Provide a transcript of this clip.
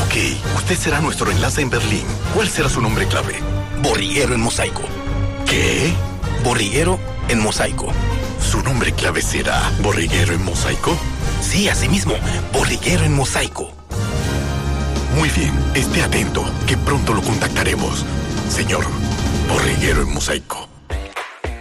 Ok, usted será nuestro enlace en Berlín. ¿Cuál será su nombre clave? Borriguero en mosaico. ¿Qué? Borriguero en mosaico. ¿Su nombre clave será Borriguero en mosaico? Sí, así mismo, Borriguero en mosaico. Muy bien, esté atento, que pronto lo contactaremos. Señor, Borriguero en mosaico.